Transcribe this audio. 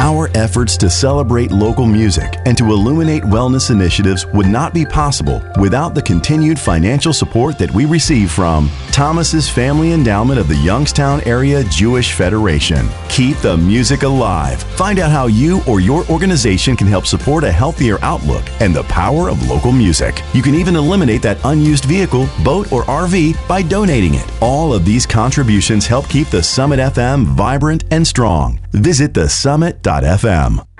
Our efforts to celebrate local music and to illuminate wellness initiatives would not be possible without the continued financial support that we receive from Thomas's Family Endowment of the Youngstown Area Jewish Federation. Keep the music alive. Find out how you or your organization can help support a healthier outlook and the power of local music. You can even eliminate that unused vehicle, boat, or RV by donating it. All of these contributions help keep the Summit FM vibrant and strong. Visit thesummit.fm.